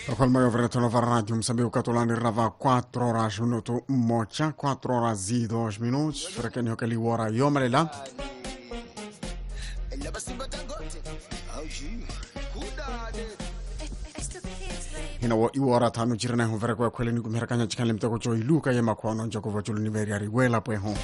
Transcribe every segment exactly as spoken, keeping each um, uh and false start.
Qual mai avrete nova radio, Msambio Catolani rava quattro horas minuto mocha, quattro horas e dois minutos, para quem que li wara yomalela. Hina wa iwara tanu jirana ho vera kwa kwele ni kumera kanya chikale mtako cho iluka yema kwa no njoko vo chulu ni veri ari wela pwe ho.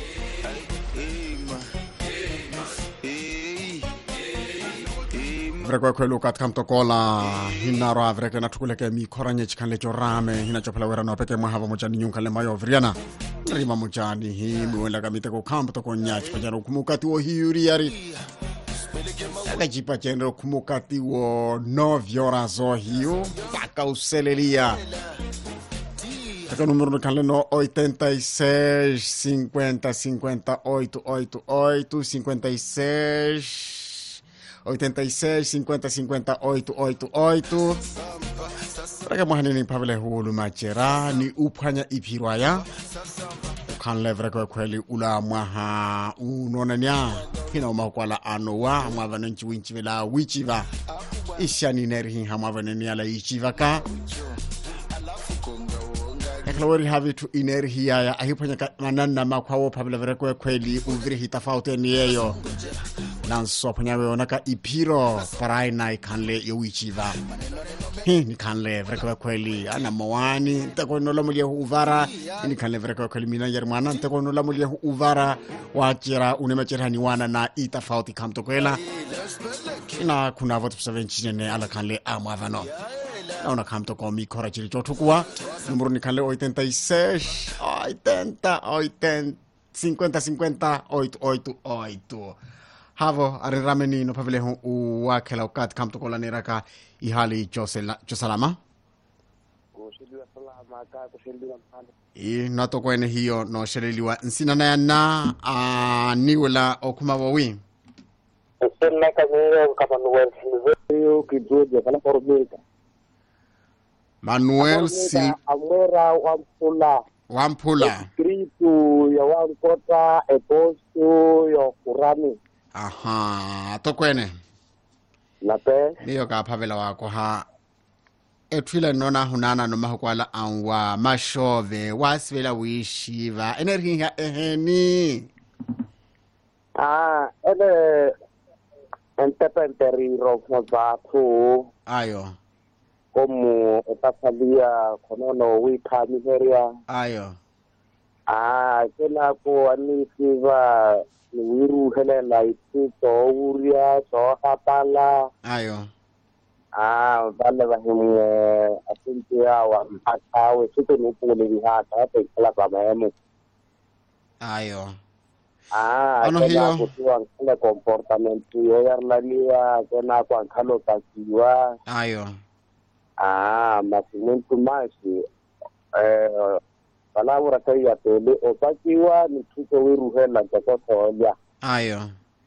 Vera kwa kwele ukat kam tokola hina ro avre ke na tukuleke mi koranye chikale cho rame hina chopela wera no peke mahava mochani nyunkale mayo vriana. Rima mochani hi mwela kamite ko kampo toko nyach kwa jano kumukati wo hiuri ari. Akajipa chendo kumukati wo nove horas o hiyo Paka uselelia Taka número no caleno oitenta e seis, cinquenta, cinquenta, oito, oito, oito, cinquenta e seis, oitenta e seis, cinquenta, cinquenta, oito, oito, oito. Raka mohanini pavele hulu machera ni upanya ipirwaya kan levre kwa kweli ula mwaha unonania hina umakwala anowa mwavanenchi winchivela wichiva ishani nerhi hamavaneni ala ichiva ka eklawari havi tu inerhi ya ahipanya manana makwawo pavele vre kwa kweli uviri hitafauti niyeyo nanso panyawe onaka ipiro paraina ikanle yowichiva hi ni kanle vreka kweli ana mawani ntako no lamulie uvara ni kanle vreka kweli mina yermana ntako no lamulie uvara wachira unemachira ni wana na itafauti kamto kwela ina kuna votu seventeen ne ala kanle amavano ona kamto ko mi kora chiri chotukwa numero ni kanle oitenta e seis, oitenta, oitenta, cinquenta, cinquenta, oito, oito, oito. Havo arirameni no pavile hu uwakela ukat kamto kola niraka ihali josela josalama kushiliwa salama ka kushiliwa mpande I nato kwene hiyo no sheleliwa nsina na yana a niwela okuma wawi sena ka nyo kama Noel Silverio kijoje kana formika Manuel Sil amera wampula Wampula Kristu ya wankota eposto ya kurani. aha to kwene Nape niyo ka pavela wako ha etwile nona hunana no mahukwala anwa mashove wasvela wishiva enerhinga eheni ah ele entepenteri rofozatu ayo como etasalia konono wika miseria ayo ah kena ko anisiva niwiru helela ituto uria so hapala ayo ah vale bahimu asintia wa mpakawe situ nupule vihata pe kala pamemu ayo ah ano kena hiyo kutua kile comportamento yo yarlalia kena kwa kalo takiwa ayo ah masimentu mashi eh palabra kaya tele opakiwa ni tuto wiru hela takotoja ayo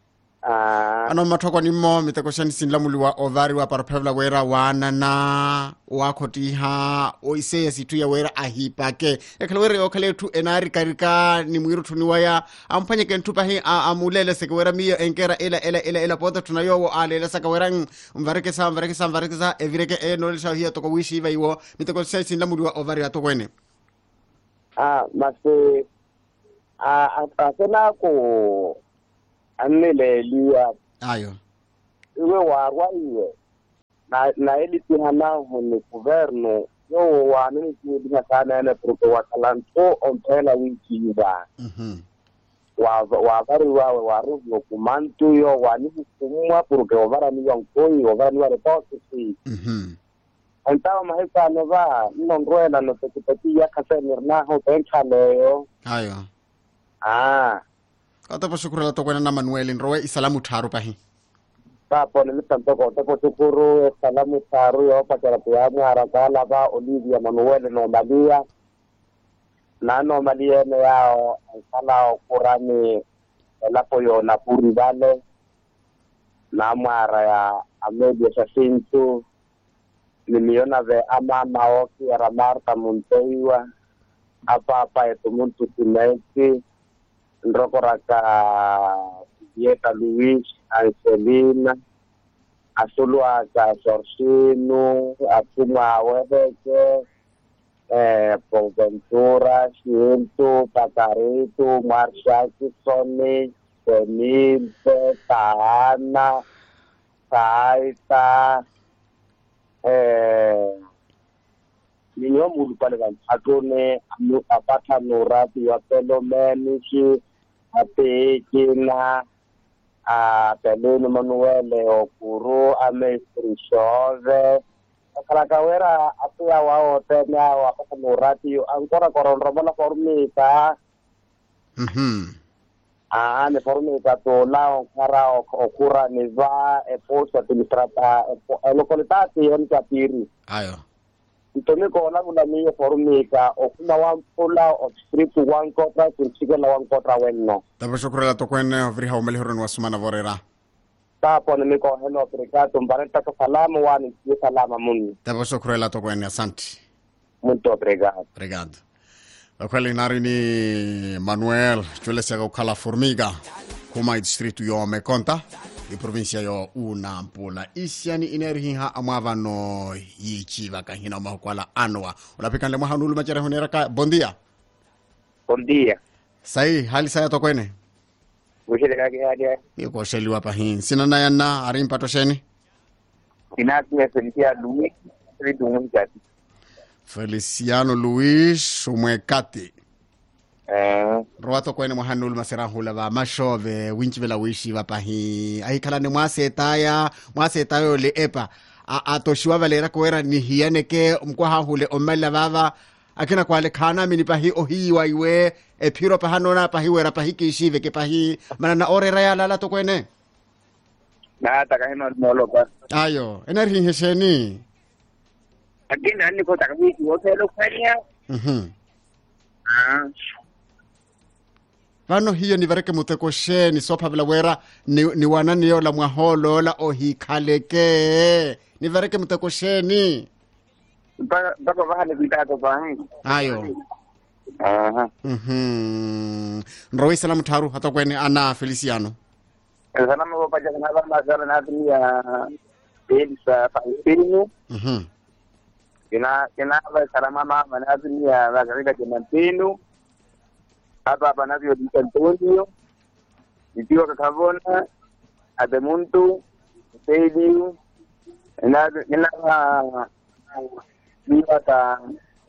ah ano matoko ni mo mitakoshani sinla muliwa ovari wa parapevla wera wana na wakotiha oise situ ya wera ahipake ekale wera okale tu enari karika ni mwiru tuniwaya ampanye kentupa hi amulele seke wera miyo enkera ela ela ela ela poto tunayo alela saka wera mvareke sa mvareke sa mvareke sa evireke e no lisha hiya toko wishi iva iwo mitakoshani sinla muliwa ovari ya toko ene ah mase ah atena ko anele liya ayo iwe warwa iwe na na eli tihana hone governo yo wa nini tihana sana ene proto wa talanto ontela wiki iba mhm wa wa bari wa wa rubo kumantu yo wa ni kumwa porque ovara ni yankoi ovara ni wa reposi si mhm entawa mahesa no va no ruela no te te ya kasenir na ho tenchaleyo ayo ah kata pasukura to kwena na Manuel nrowe isalamu tharu pahi papo ni tanto ko to shukuru salamu taru yo pakara ya mwarakala ba Olivia Manuel no Malia na no Malia ne yao sala kurani la poyo na puri vale na mwara ya Amedia Sasintu niliona ve ama maoki ya Marta Monteiwa apa apa eto muntu tunaishi ndrokoraka Dieta Luis Angelina asulwa ka sorsino atuma webeke eh Boventura Shinto Pacarito Marsha Kisone Benilde Tahana Saita eh niyo mulu pale kan atone apata norati wa pelomeni si ate kina a Peleno Manuel Okuru Amestri Shove kala kawera apia wao tena wakati norati ancora koronroba la formita mhm ah ne formita to la kara okura ne va e posto administrata e località en capiri ayo itone ko la mula mi formita o kuna wan pula o street one kota kunsiga la wan kota wenno tabo shukran to kwene vri haw melhorun wasmana vorera ta pone mi ko heno afrika to barenta ko salamu wani ki salama mun tabo shukran to kwene asante muito obrigado obrigado akweli nari ni Manuel chulese ko kala formiga kuma distrito yo me conta di provincia yo una mpula isiani inerhi ha amavano yichiva kahina makwala anwa unapika le mahanulu machere honera ka bon dia bon dia sai hali saya to kwene wishile ka ke hadia yiko sheli wapa hin sinana yanna arim patosheni inati Feliciano Luis Ridum Jati Feliciano Luis Umwekati eh roato kwene mahanulu masera hula ba mashove winchi bela wishi wapa hi ahikala ni mwase taya mwase tayo le epa atoshiwa valera kwera ni hiane ke mkwa hule omela baba akina kwale kana mini pahi ohiwa iwe e piro pahanona pahi wera pahi kishive ke pahi manana orera ya lala to kwene na takahino moloka ayo enerhi hesheni akina ni ko takami wote lo kwenya mhm ah vano hiyo ni vareke muteko sheni sopa vila wera ni, ni wanani yo la mwaholo la ohikhaleke ni vareke muteko sheni baba baba vale vitatu bahi ayo aha mhm nrowi salamu tharu hata kwene ana Feliciano salamu ko paja na ba mazala na dunia elsa faustino mhm ina ina ba salama mama na dunia ba garika kimantino hapa hapa navyo di Antonio ndio kakavona ademuntu Pedro na ina ni hata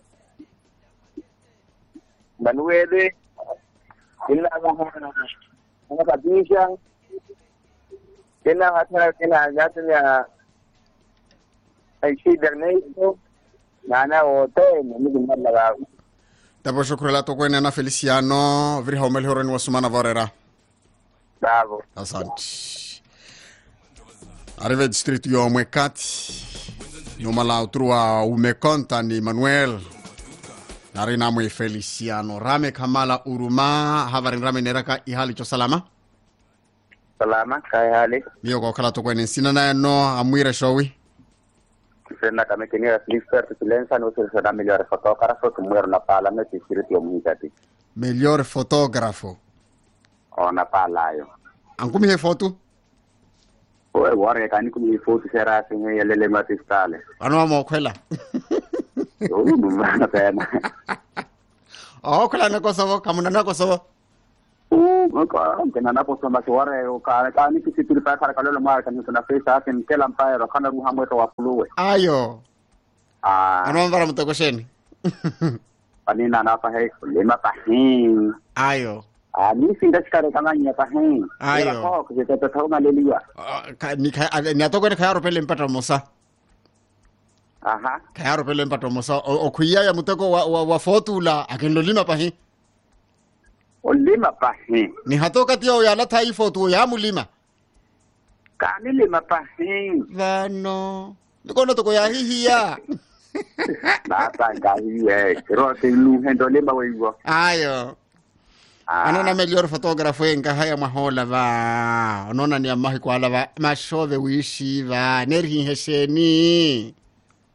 Manuel ina ina kabisa ina hata ina hata ya aishi Ernesto na na wote ni mala tabo shukru la to kwene ana Feliciano vri haw melhorun wasmana vorera bravo asante arrive distrito yo Mwekati numala utrua umekonta ni Manuel narina mwe Feliciano rame kamala uruma havarin rame neraka ihali cho salama salama kai hali niyo ko kala to kwene sinana no amwire showi senda kami kini Flipper silenza no se será mejor fotógrafo que muero na pala me distrito yo Mwekati melhor fotógrafo o na pala yo ankumi he foto oe ware kani kumi foto sera singe yelele matistale ano mo kwela o mwana pena oh kwela na kosovo kamuna na kosovo uh ko kana na posto ma ware o ka kani kisi tulipa para kalolo mara kani tuna face akin kela mpairo kana ruha mweto wa fuluwe ayo ah ano mbara mtokosheni anina na pa he lema pa hin ayo ah ni sinda skare kama nya pa hin ayo ko ko je ta thau na leliwa ni kai ni atoko ni kayaro pele mpata mosa aha kayaro pele mpata mosa o kuya ya muteko wa, wa, wa fotula akinlolima pahi o lima pa hin ni hatoka tio ya la tai fotu ya mulima kani lima pa hin vano ndikono toko ya hihia na tanga hiye ro te lu hendo lima wewo ayo anona melhor fotógrafo enga haya mahola va anona ni amahi kwala va mashove wishi va nerhi hesheni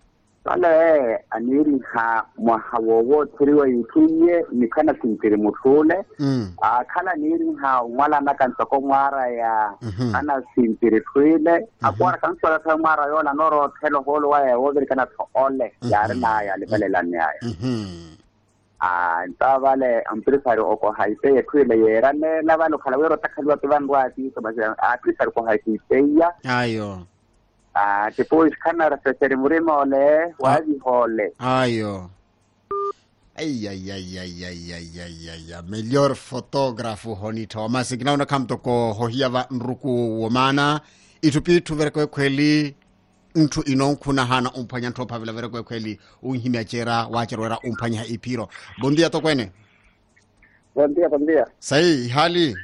Pale aniri ha mwahawowo tiriwa yutuye nikana simpiri mutule. Mm. Ah, kala niri ha wala na kansako mwara ya Mhm. kana simpiri twile. Akwara kansala ta mwara yola noro telo holo wa ya wogri kana to ole yare na ya libele la nyaya. Mhm. Ah, tabale amprisari oko haite twile yerane la balo kala wero takalwa tibandwa ati so basi amprisari ko haite ya. Ayo. Ah, tipo iskana raseseri murima ole wazi hole. Ayo. Ay, ay, ay, ay, ay, ay, ay, ay, ay. Melhor fotógrafo honito. Mas kinaona kamtoko hohiava nruku womana. Itupi tuvereko kweli mtu inonkuna hana umpanya ntopa vila vereko kweli unhimi achera wacherwera umpanya ipiro. Bondia to kwene. Bondia, bondia. Sai hali.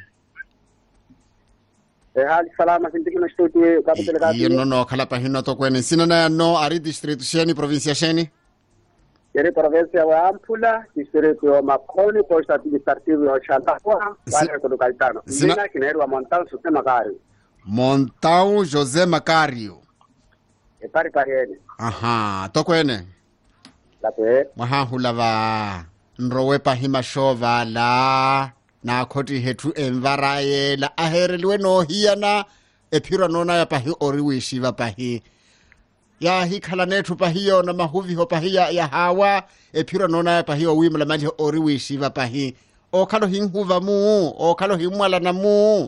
Eh, hali salama sintiki na studio kapitele kati. Iyo no no kala pahino to kwene. Sinana no ari district sheni provincia sheni. Yere provincia wa Ampula, distrito wa Makoni, posta administrativo wa Chalakwa, wale kudukaitano. Sina- Sina kineru wa Montao Jose Macario. Montao Jose Macario. E pari pari ene. Aha, to kwene. Lape, Mwahahula va nrowe pahima shova la na koti hetu envaraye la ahereliwe no hiyana epira nona ya pahi oriwishi va pahi ya hikala netu pahiyo na mahuvi ho pahi ya, ya hawa epira nona ya pahi owimla mali oriwishi va pahi o kalo hinhuva mu o kalo himwala na mu.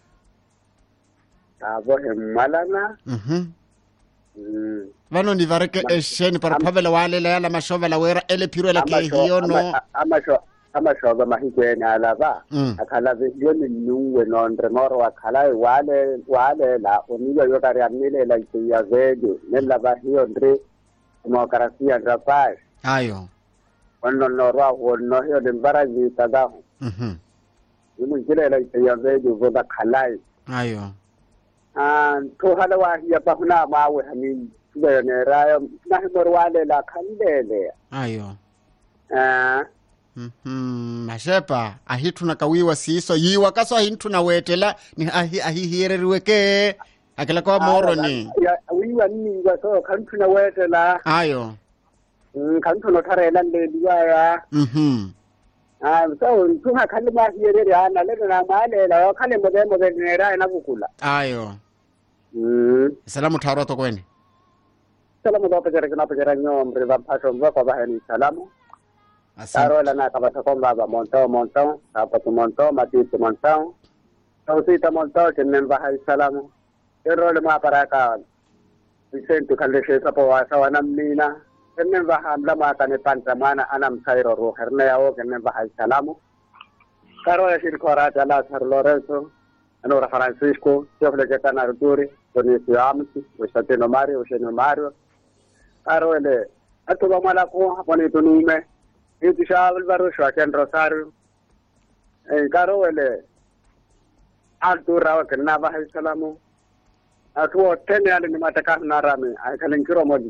abo hemalana. Mhm. Mm. Vano ni vareke esheni para pavela wale la la mashova la wera ele piro la ke hiyo no. Amasho, amasho ga mahikwe na alaba. Mm. Akala video ni nuwe no ndremoro akala wale wale la uniyo yokari amile la ya vedo. Nella ba hiyo ndre demokrasia drapai. Ayo. Ono norwa ono hiyo mbaraji tadahu. Mhm. Imu jile la ya vedo voda kalai. Ayo. Ah, to hala wa hiya pa huna mawe hamin tuba ne rayo na himor wale la kandele. Ayo. Ah, Mhm. Mashepa ahitu na kawiwa siso yiwa kaso ahitu na wetela ni ahi ahi hiereriweke akela kwa moro ni. ya wiwa ni wa so kantu na wete la Ayo. mm, kantu no tare lan de diwa ya. Mhm. Ah, so tunga kali ma hiere ya na le na male la kale mo de mo de ne ra na kukula. Ayo. Mm. Salamu taro to kweni. Salamu ba pajara kana pajara nyo mbre ba paso ba ko ba ni salamu. Asante. Taro la na ka ba ko ba ba monto monto, ka pa tu monto, mati tu monto. So si ta monto tenen ba hay salamu. Pero le ma para ka. Vicente kalle se sa po wa sa wanam nina. Tenen ba hamla ma ka ne pantamana anam sairo ro herne ya o tenen ba hay salamu. Taro ya sir kora jala Sir Lorenzo. Anora Francisco, Jofle Getana Arturi, Dionisio Amsi, Ostatino Mario, Osenio Mario. Taro ele atu ba mala ko haponi tunume. Iti Shaul Baru Shwaken Rosario. Eh, karo ele altu rawa kena ba hay salamu. Atu tene ali ni mataka na rame ay kalen kiro modi.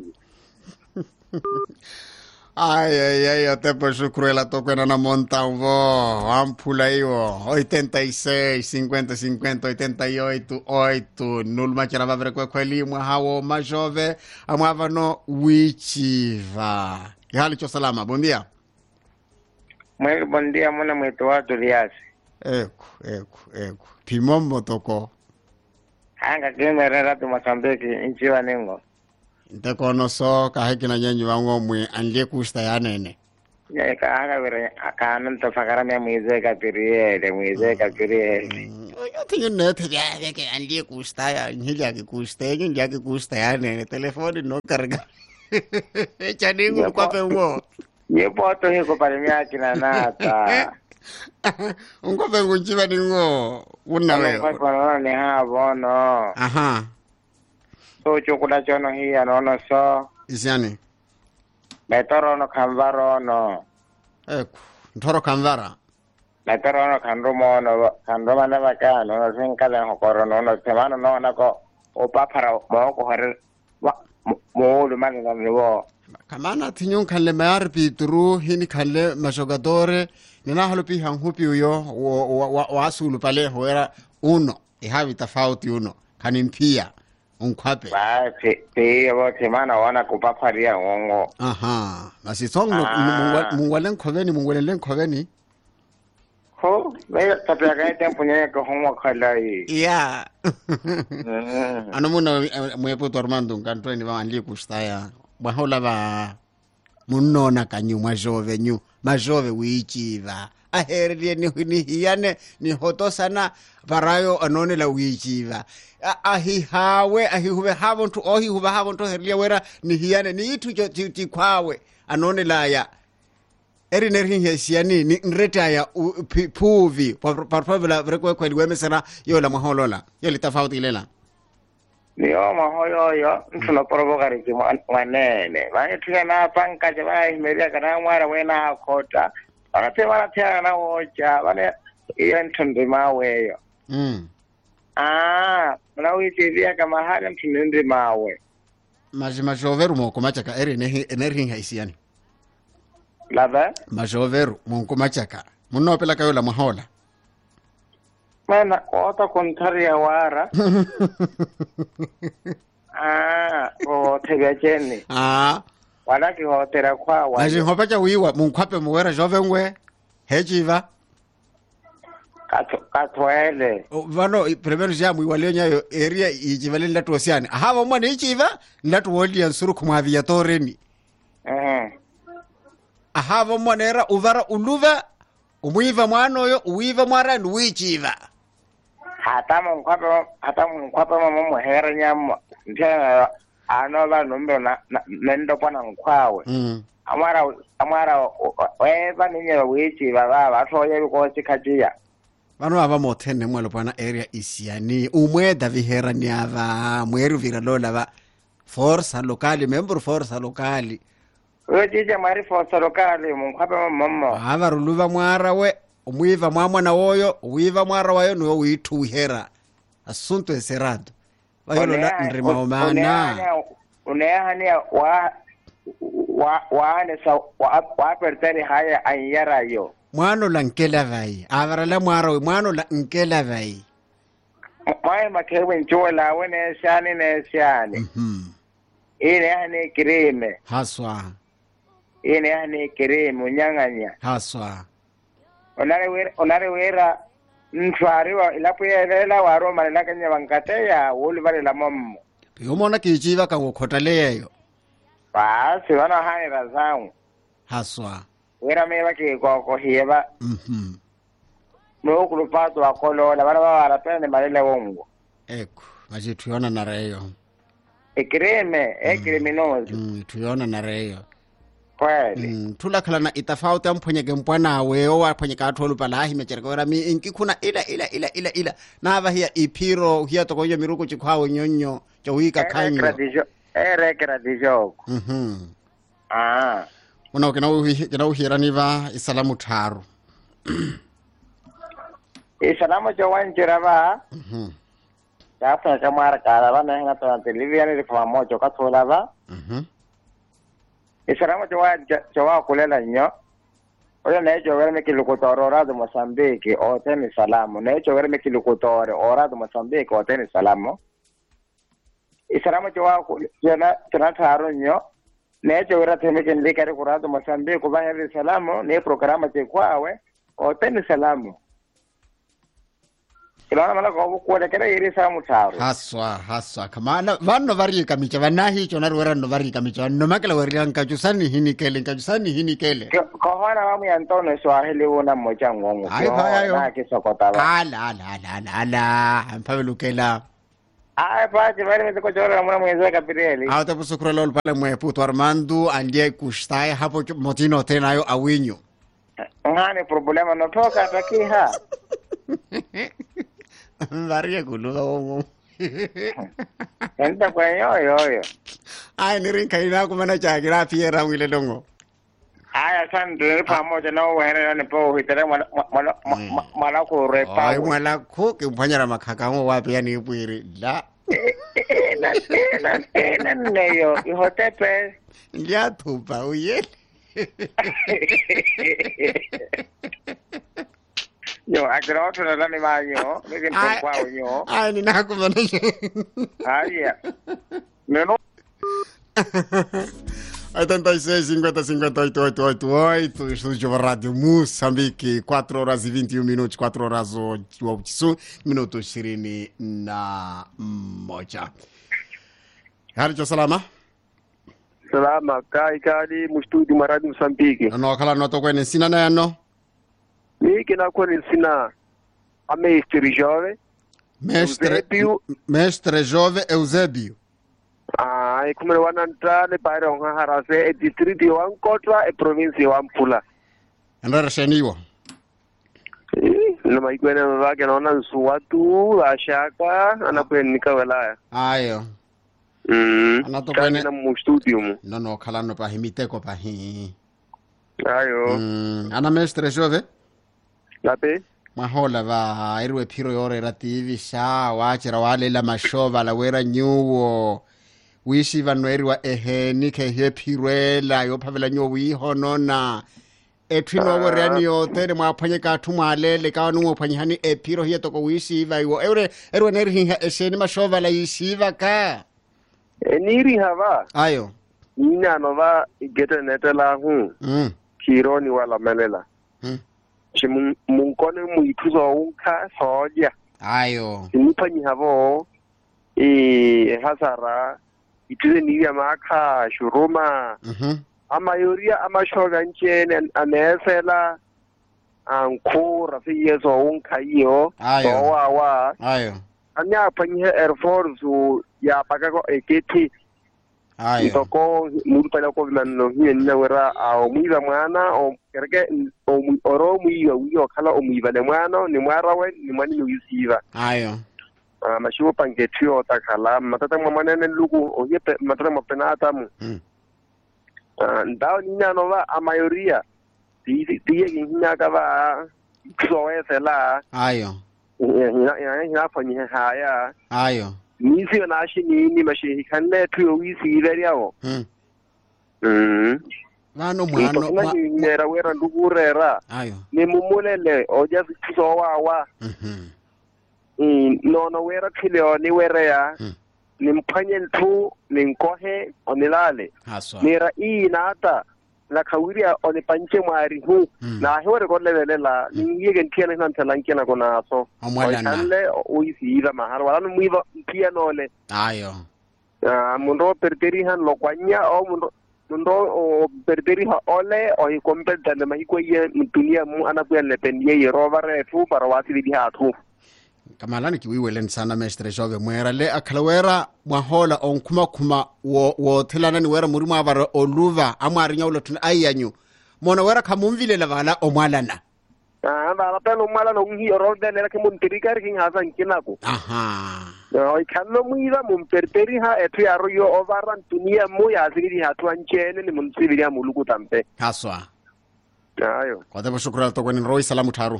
Ai ai ai até por cruela to kwena na Montao vo ampula iwo oitenta e seis cinquenta cinquenta oitenta e oito oito nulma chara va kwa kweli mwa hawo majove amava no wichiva hali cho salama bom dia. Muy buen día, mona muito alto Liasi. Eku eku eku pimombo toko Anga kime rera tu Mozambique inchiwa ningo. nte kono so ka hekina nyenyu wango mwe anlie kusta ya nene. Ya ka anga vere akanan to fakara me muize ka pirie, de muize ka pirie. Yo tengo nete ya de que anlie kusta ya nhilia ke kusta ya nhilia ke kusta ya nene telefoni no carga. Chaningu kwa pengo. Ye poto hiko pale miaki na nata. Ungo pengo nchiva ningo una Wewe kwa wewe. kono ni ha bono. Aha. So chukula chono hiya no no so. Isiani. Metoro no kanvaro no. Eku. Ntoro kanvara. Metoro no kanrumo no kanruma na baka no no sinkala hokoro no no semano no na ko opapara mo ko hore mo lu manga no. Kamana tinyung kalle mayar pituru hini kalle mashogadore nina halupi hangupi uyo wa, wa, wa asulu pale hoera uno ihavi tafauti uno kanimpia unkwape ba te te bo te mana wana kupaparia ngongo aha masitsong Ah. mungwalen khoveni mungwelen khoveni ho me tapia ga tempo nya ko homo khalai ya mm ano muna mwepo Armando nkantweni va anli kustaya bahola va munona kanyu majove nyu majove wichiva aherie ni ni hiyane ni hotosana parayo anone la wichiva ahihawe ahihuve havontu ohihuva havontu herlia wera ni hiyane ni itu ti kwawe anone la ya eri neri hesiani ni nreta ya puvi parpavela vrekwe kweli wemesana yola maholola yoli tofauti lela niyo mahoyo yo ntuna provokari ki manene ba tia na panka je ba imeria kana mwara wena akota ana te wana tia na ocha bane iyo ntunde mawe mm ah na witi via kama hali mtunde mawe maji majoveru mo kumachaka eri ne enerhi haisiani lava majoveru mo kumachaka munno pela kayola mahola mana ota kontaria wara ah o tebya jeni ah wala ki hotera kwa wa maji hopacha wiwa munkwape muwera jove ngwe hejiva kato katwele vano primero jamu iwalio nyayo area ijivale ndatu osiani ahava mwana ichiva ndatu woli ya nsuru kumavia toreni mhm ahava mwana era uvara uluva umuiva mwana oyo uiva mwara nduwichiva hata munkwapa hata munkwapa mama muhera nyama ntena ano ba nombe na nendo pana nkwawe mm amara amara weba ninye wichi baba bathoye biko chikajia vano ava mothene mwalo pana area isiani umweda vihera ni ava mweru vira lola va forza locali member forza locali wejije mari forza locali munkwapa mama ava ruluva mwara we umuiva mwamwana woyo uiva mwara wayo niwo uituhera asunto eserado vayolola nrima omana unehani wa wa wa ne sa wa perteni haya anyara yo mwano la nkela vai avarala mwara we mwano la nkela vai mai makewe njola wene shani ne shani mhm ine hani kirime haswa ine hani kirime unyanganya haswa onare wera onare wera ntwariwa ilapo yelela waro manela kanya bankateya woli vale la mommo yomona kichiva kangokhota leyo basi wana hani razangu haswa wera meba ke koko hieba mhm no kulupato akolola bana baba pene malele wongo eko maji tuyona na reyo ekireme ekriminozi mm tuyona na reyo kweli mm tulakhala na itafauta mphonyeke mpwana weyo waphonyeka atholu palahi mechereka wera mi inkikuna ila ila ila ila ila nava hiya ipiro hiya tokonyo miruku chikhwawo nyonyo chowika khanyo kradijo ere kradijo mhm ah una kena uhi kena uhirani va isalamu tharu isalamu jawanjira ba mhm tafa kamara kala bana hanga to television ri famo jo kathola ba mhm isalamu jawa jawa kulela nyo oyo ne jo wera mekilukutoro rado Mozambique o teni salamu ne jo wera mekilukutore o rado Mozambique o teni salamu isalamu jawa jena tena taro nyo ne jo wera temi kenle kare kurado Mozambique ko baheri salamu ne programa je kwawe o teni salamu kilana mala ko ko de kare iri salamu taro haswa haswa kamana vanno vari kamicha vanahi chona ruwera no vari kamicha no makela wari nkajusani hini kele nkajusani hini kele ko hana wa mu Antonio Swahili wona moja ngongo Ai, pa, ayo. na kisokota ba ala ala ala ala ala ampabelukela ai pa je vale me ko jora mwana mweze kapireli awta pusukura lol pale mwe puto Armando andie kustai hapo motino tenayo awinyo ngane problema no toka ataki ha vari kuluga wongo enta kwa yo yo yo ai nirinka ina kumana chagira fiera wile dongo aya san de pamoja na were ne po hitere mala mala mala ko repa ai mwala ko ke mpanyara makaka ngo wapi yani bwiri la na na na ne yo ihotepe ya tupa uye Yo, akira watu na lani manyo, niki mpokwa unyo. Ay, ni nako manisha. Haya. Neno. oitenta e seis, cinquenta, cinquenta e oito, oito oito oito, estúdio da Rádio Moçambique, quatro horas e vinte e um minutos, quatro horas oito minutos ishirini na moja. Harijo salama? Salama, kai kali mustudi wa Radio Moçambique. No kala no to kwene sina na no. Ni kina kwene sina a mestre jovem. Mestre Eusébio. Mestre jovem Eusébio. Ah, e come wanantale pare on harase e distrito wa Nkotra e province wa Mpula. Andara sheniwa. Eh, na maikwene wake naona nsuwatu ashaka anakwenika welaya. Ayo. Mm. Anato Kani kwene na mu studio. no no kala no pa himiteko pa hi. Ayo. Mm, ana mestre jovem. Lape. Mahola va irwe piro yore rativi sha wachira wale la mashova la wera nyuwo wishi vanweri wa eheni ke he pirwela yo pavela nyo wi honona etwino uh, woriani yo tere mwa phanye ka thumale ka nu phanye hani e piro hiye to ko wishi va yo ere erwe neri hi esheni mashova la yishiva ka Eniri hava. ayo Ina no va gete netela hu. mm Kironi wala melela. mm Che mun kone mu ituzo unka soja. ayo Nipanyi havo e hasara ituze niya maka shuruma mhm amayoria amashoga nchene anesela ankura fiyezo unka iyo Ayo. wa wa ayo anya panyi air force ya pakako eketi ayo itoko muri pala ko manno hiye nyawera a muiva mwana o kerke o oro muiva wiyo kala o muiva le mwana ni mwara we ni mwani uyisiva ayo ah mashiwo pangetio takala matata mwana ne lugu o yepe matata mapenata mu mm ah ndao ni nyano va a mayoria ti ti ye hinya ka va so esela ayo ya ya ya fanyi haya ayo ni si na shi ni ni mashi kanne tuyo wisi veriawo mm mm vano mwano mwana nyera wera ndugurera ayo ni mumulele oja so wawa mhm mm no no wera khileo ni wera ya Mm. ni mphanye nthu ni nkohe onilale haswa nira i nata la khawiria oni panche mwari hu Mm. na hore ko levelela ni yege ntiana nan talankena kona so Omwalana. kanle uisiva mahar wala muiva piano le ayo ah mundo perteri han lokwanya o mundo mundo o perteri ha ole o i kompeta le mai ko ye dunia mu anakuya le pendie ye rovare fu para wasi di ha tu kamalani kiwiwelen sana mestre jove mwera le akhalawera mwahola onkhuma khuma wo wo thilana ni wera muri mwavara oluva amwari nyaulo tun ayanyu mona wera khamumvilela vala omwalana ah ba la pelo mala no ngi ro de le ke mun tirikar king hasan kinako aha o i kanno muiva mun perteri ha etu ya ro yo overan dunia mu ya zigi ha tu anchene ni mun siviri ya muluku tampe haswa ayo kwathe shukran to kwen roi salamu tharu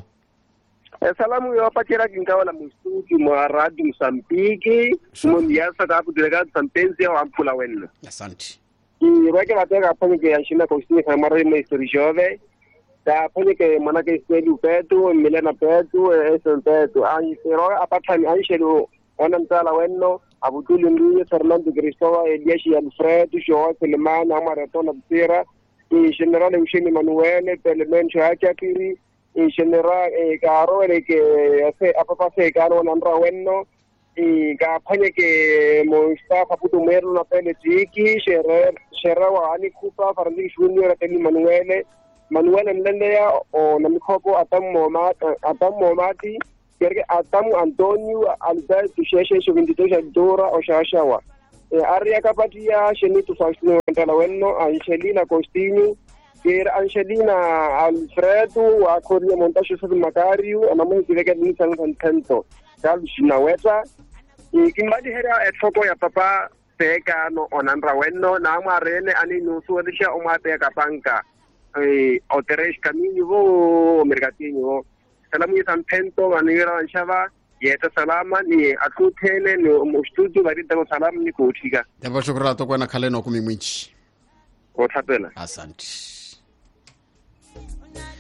salamu yo pakira kinkawala mustuki mwa Radio Moçambique mo ndiasa ka delegado sampenzi wa Mpula wenno asante i roke bateka panye ke yashina ko sini kamara mo histori jove da panye ke mana ke stelu petu milena petu esen petu ai sero apatani anshelu ona mtala wenno abutuli ndiye Fernando Cristoa Eliashi Alfredo Joao Selemani amara tona bsira i generale Ushini Manuele Pelemencho Achakiri in general e caro le que hace a papá se caro nandra wenno y ka phanye ke mo staff aputu mero na pele tiki shere shere wa ani kupa farandi junior teni Manuele Manuele ndende ya o na mikhopo atamo ma atamo mati kerke atamu Antonio Alberto sheshe shobinditosha dora o shashawa e aria kapatia shenitu fasno ndala wenno Angelina Costinho Kira Angelina Alfredo wa Korea Montasho Sadu Makario anamu kiveke ni sang contento kalu shinaweta ikimbadi hera etfoko ya papa peka no onandra wenno na amarene ani nusu adisha umate kapanka eh oteresh caminho vo mercatinho salamu contento anira anshava yeta salama ni akutene no studio bari damo salam ni kutika tebo shukran to kwen khaleno kumi mwinchi othapela asante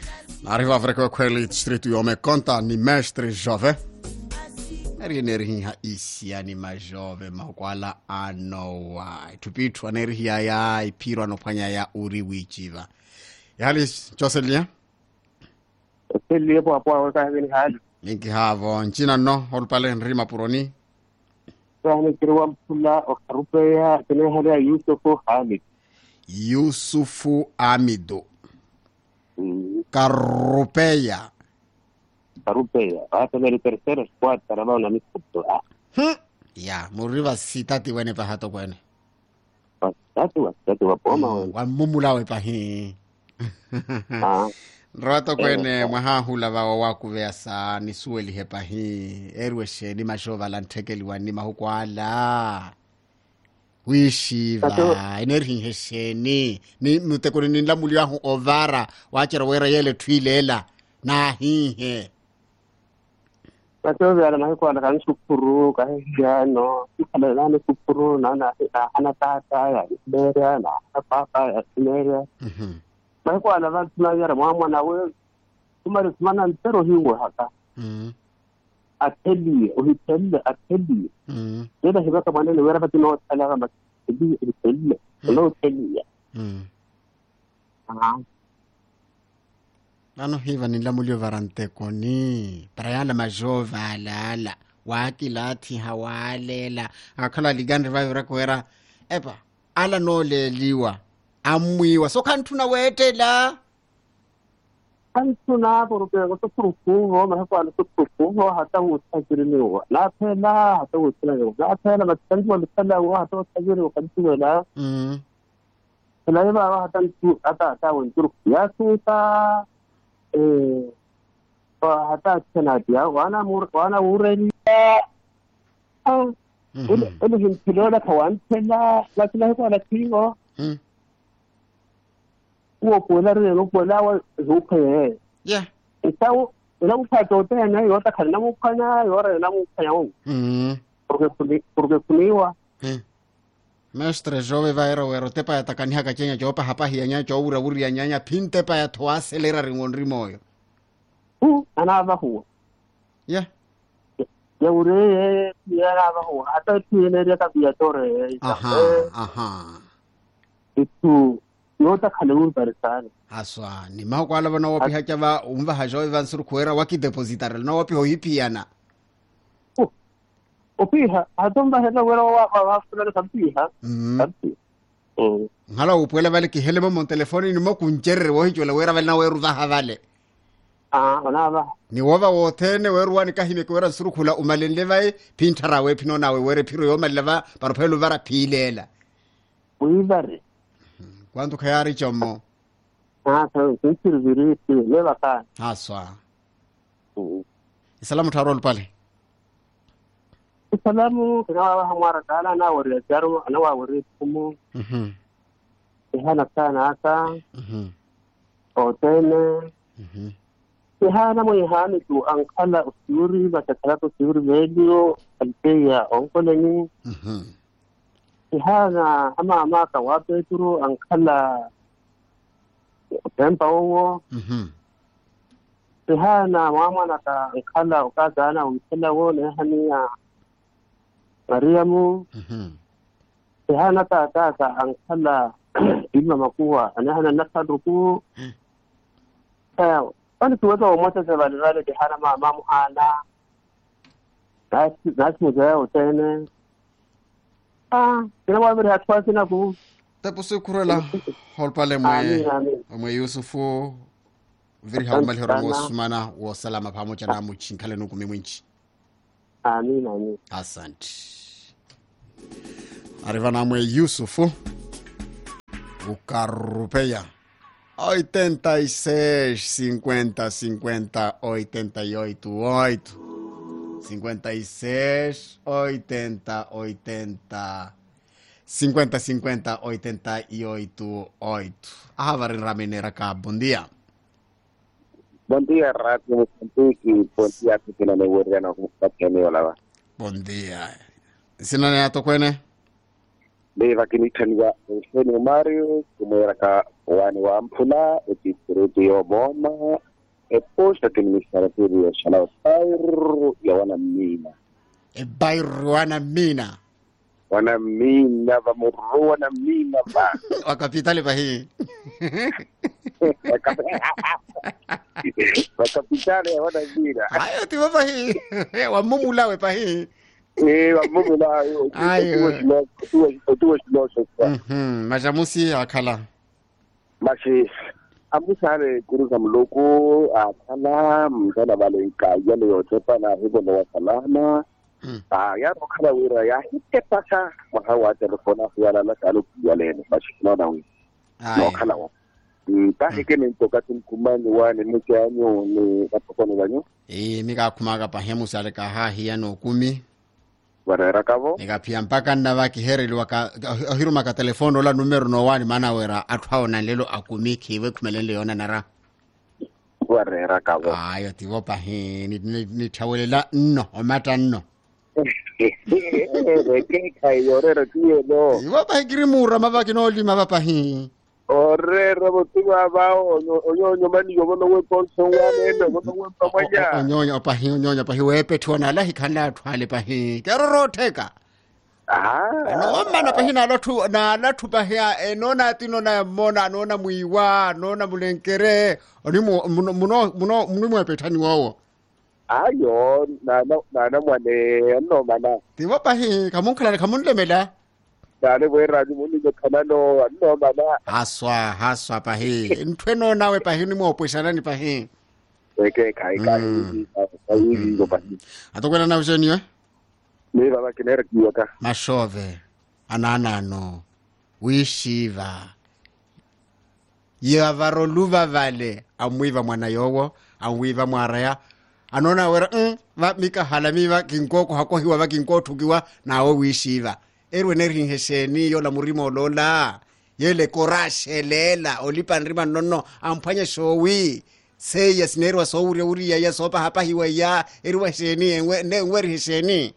Arriva vreko kweli distritu yome konta ni mestre jove. Eri ha isia ni majove makwala anowa. Tupitu aneri ya ya ipiro anopanya ya uri wichiva. Yali Joselia? Joselia po apo awaka hini hali. Mingi havo nchina no holpale nrima puroni. Sahani kirwa mpula okarupeya kene hali ya Yusufu Hamid. Yusufu Amido. Mm. Karupeya. Karupeya. Hata meri tercera squad karama una mikuto. Ah. Hmm. Ya, muriva sitati wene pa hato kwene. Tatu wa tatu wa poma mm, wa mumulawe pa hi. Ah. Rato kwene mwaha hula wa wakuvea sa nisueli hepa hi. Erweshe ni mashova la ntekeli wa ni mahukwala. Wishiva, ineri hesheni. Ni mutekuni nila muli wahu ovara. Wachera wera yele tuilela. Na hihe. Tatu wera mahi kwa nakani supuru. Kahi jano. Kala nani supuru. Na ana tata ya isberia. Na ana papa ya isberia. Mhm. Mahi kwa nakani tunayara mwa na we. Tumari tumana ntero hiwa haka. Mhm. Ateli, uhiteli, ateli. Mhm. Yada hibaka manene wera pati no talaga mas ateli, ateli, no ateli. Mhm. Ah. Ano hiva nila mulio varante koni. Parayala majova ala ala. Waki lati hawalela. Akala ligandri vayo rakwera. Epa, ala no le liwa. Amwiwa. So kantuna wetela. Kantuna porque goto profundo, mas quando tu profundo hata usajiriwa. La pela hata usajiriwa. La pela matandi wa pela wa hata usajiriwa kantuela. Mhm. La iba hata tu hata hata wentur ya tuta eh hata tena dia wana mur wana ureli. Ah. Ele ele hintilola kawan pela la kila kwa la kingo. Mhm. Uo kuela rero kuela wa zuke. Yeah. Então, não faz o tempo, né? Eu tá querendo não canha, eu não canha. Mhm. Porque porque kuniwa. Eh. Mestre jove vaero wero tepa ya takaniha kachenya jopa hapa hianya jo ura uri ya nyanya pinte pa ya toa selera ringonri moyo. Uh, ana ba huwa. Yeah. Ya ure ya ana ba huwa. Hata tiene ya kabia tore. Aha, aha. Itu yo ta khalu barisana. Aswa ni maho kwala bana wapi hacha ba umva hajo van sur kuera waki depositar na wapi hoipiana. Uh. Opiha, atomba hela wera wa wa fulana kampiha. Mhm. Kampi. Mm. Ngala upuela vale ki helema mon telefoni ni mo kuncherre wo hijola wera vale na weru za vale. Ah, ona ba. Ni wova wotene weru wani kahime kwera sur kula umalenle vai pintara we pino nawe were piro yo maleva parpelo vara pilela. Uibare. Kwantu khayari chomo. Ah, so sirri viri le baka. Aswa. Mm. Salamu tarol pale. Salamu kana hamara kana na wari jaru ana wa wari kuma. Mhm. Ihana kana aka. Mhm. Otene. Mhm. Ihana mo ihani tu angkala usuri batakala usuri video alpeya onkoleni. Mhm. Ihana ama ama ka wa petro angkala tempa owo. Mhm. Ihana mama na ka angkala ukazana ukela wone hania Mariamu. Mhm. Ihana ta ta ka angkala ilma makuwa anahana nasaduku. Eh, wani tuweza umoja za balivale dihana mama muhana. Nasi nasi mujaya utene. Ah, kina wabiri hatuwa sina ku. Tepo sukurela hol pale mwe Amin, amin. mwe Yusufu viri hal mal horo Osmana wa salama pamoja na muchinkale nuku mimwinchi. Amin, amin. Asante. Arriva na mwe Yusufu Ukarupeya oitenta y seis, cincuenta, cincuenta, ochenta y ocho, oito. cincuenta y seis, ochenta, ochenta. cincuenta, cincuenta, ochenta y ocho, oito. Ahavarin Ramenera ka, bom dia. Bom dia, Rádio Moçambique. Bom dia, que na Neguerra na Rússia, que é meu lá. Bom dia. Sinane ato kwene? Beva kinitaniwa Eugenio Mario, kumera ka wani wa mpula, episiriti yo boma, e posta administrativa shala bairro ya wana mina e bairro wana mina wana mina va murro wana mina ba wa kapitali pa hii va kapitali ya wana mina ayo ti pa hii wa mumulawe pa hii eh wa mumulawe ayo tu tu tu mhm majamusi akhala mashi amusare kuruka mloko akhala mtana bale kaya le yotepa na hibo no salama ah ya khala wira ya hitte pasa mahawa telefona yala la kalu yalene mashi no na wi no khala wa ta hikene ntokati kumani wane mutyanyo ni kapokoni banyo eh mika kumaka pa hemu sale ka ha hiya no kumi warera kavo nika pia mpaka na vaki hereli waka hiruma ka telefono la numero no wani mana wera atwao na lelo akumiki we kumelele yona nara warera kavo ayo tivo pa hi ni ni, ni tawelela no omata no ke kai yorera tiyo no tivo pa girimura mavaki no lima pa hi orera botuwa bao onyo mani yobono we ponso wane no bono we pamanya onyo pa hi onyo pa hi we petona la hikhala twale pa hi kerorotheka ah no mana pa hi na lothu na lathu pa hi enona tino na mona nona muiwa nona mulenkere oni muno muno muno muno pethani wawo ayo na na na mwane no mana tivo pa hi kamunkhala kamunlemela dale we raji muni go kanano no mana haswa haswa pa hi ntweno nawe pa hi ni mo poisana ni pa hi eke kai kai kai go pa atokwela na useni we ni baba kinera kiyoka mashove ananano wishiva yavaro luva vale amwiva mwana yowo amwiva mwaraya anona wera mm, va mika halami va kinkoko hako hiwa va kinkoko tukiwa nawe wishiva erwe nerinheseni yola murimo lola yele korashelela olipa nrima nono amphanye showi seya sinerwa sowuri uri ya sopa hapa hiwa ya erwa heseni enwe ne ngweri heseni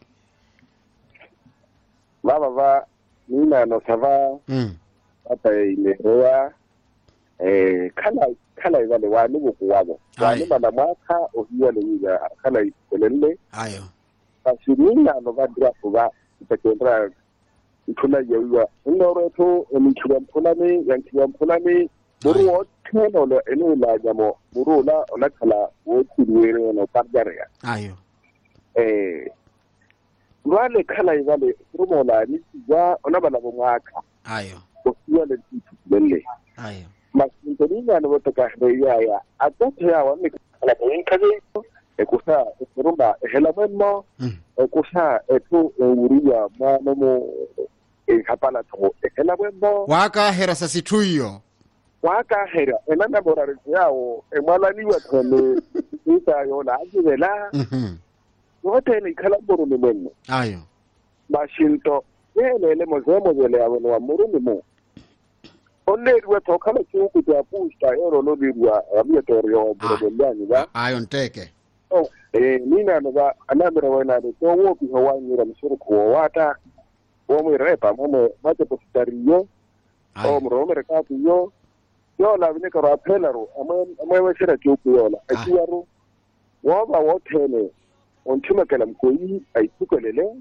baba va nina no sava mm ata ile roa eh kala kala wale wani go kuwago wani bana mwaka ohiwa le yiga kala ikelele ayo basi nina no vadra kuva itakendra ntuna yewa ndoro to emichwa mpulani yankiwa mpulani buru wote no eno la jamo buru la ona kala wote duwere no parjarea ayo eh wale kala wale rumo la ni ya ona bana mwaka ayo ohiwa le ikelele ayo masintonina no botaka ya ya atatu ya wani kala kaje ekusa rumba hela mwemo ekusa etu uriya mwana mo ekapala to hela mwemo waka hera sasituyo waka hera enana borare yao emwalani wa tole ita yona ajibela mhm wote ni kala boru ni mwemo ayo bashinto yele le mozemo yele abo wa murumi mo onne ruwa to kala chuku ya pusta yoro lo dirwa abia torio bodolani ba ayo nteke oh eh nina no ba anabira wana de to wo bi hawani ra mshuru ko wata wo mu repa mo mate postariyo o mo romere ka yo yo la vine ka rapelaro ama ama we shira chuku yo la akiwaro wo ba wo tele on tuma kala mkoyi ai tukolele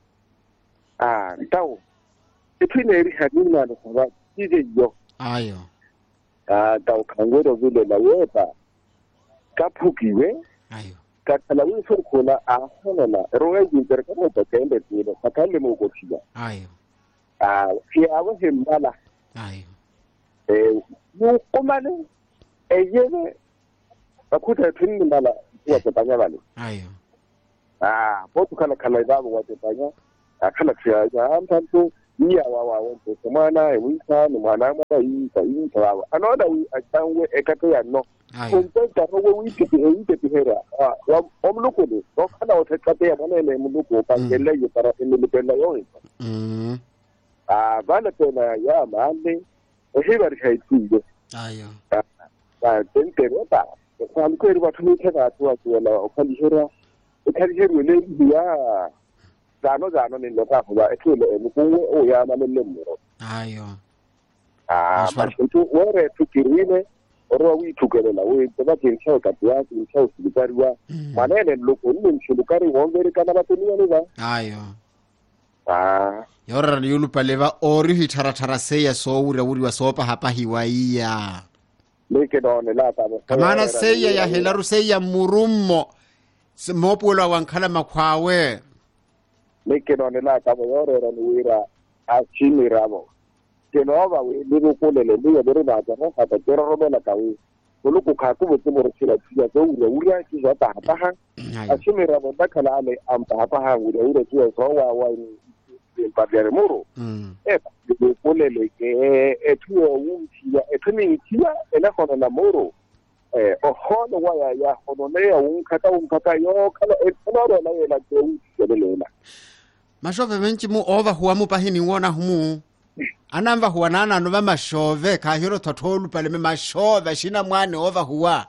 ah tawo ipine ri hadina no ba ije yo ayo ah tawo kangoro vile la weta kapukiwe ayo kakala wi furkula a hanana roe jinter kamo ta kende tiro kakale mo ko tiya ayo ah fi awo himbala ayo eh mu komane eyene akuta tin mbala wa ta banya bale ayo ah botu kala kala da wa ta banya akala fiya ya amtanto iya wa wa wonto kuma na e wita ni mana ma yi ta yi ta wa anoda wi a tanwe e ka ya no kun ta ro wi ti e yi ti hera ah o mluko ni o kana o ta ta ya mana ne mluko pa kele yi para ni lepela yo mm ah bana tena ya mande o hibar kai ti ayo ah tente rota ko am ko ri ba tu ta ta tu wala o kan hera o kan hera ne ya zano zano ni loka kuba ekile mukunwe o ya na mele muro ayo ah bashintu wore tukirine oro wi thukelela we teba ke ntshao ka ya ke ntshao sikariwa manene loko ni mshulukari wongeri kana batenia ni ba ayo ah yora ni ulupa leva ori hitara tara seya so uri uri wa sopa hapa hiwaia leke done la ta kamana seya ya helaru seya murummo mopulo wankhala makwawe leke done la ta yore ra ni wira achimi rabo kenova we libo kolele liya bere ba ta ha ta tera robela ka we kuluku ka ku botse mo rutshila tsia so uri uri a tsi zata ha ha achimi rabo ba khala ale ampa ha ha uri uri tsi so wa wa ni padere muro e libo kolele ke e tuo untia e tunintia e na kono na muro eh o hono wa ya ya hono le un kata un kata yo kala e no la la ke untia lela mashove benchi mu over huwa mu pahini wona humu anamba huwa nana no ba mashove ka hiro thotholu pale me mashove shina mwane over huwa